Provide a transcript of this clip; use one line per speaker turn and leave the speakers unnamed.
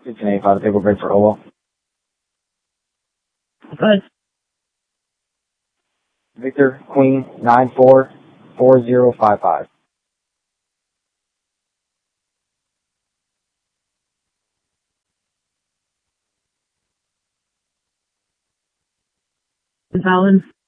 1585, table break for Ola.
Good.
Victor, Queen, 944055.
Valid.